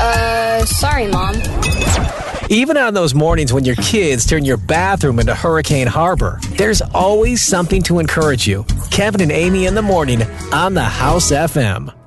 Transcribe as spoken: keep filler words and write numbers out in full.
Uh, sorry, Mom. Even on those mornings when your kids turn your bathroom into Hurricane Harbor, there's always something to encourage you. Kevin and Amy in the morning on the House F M.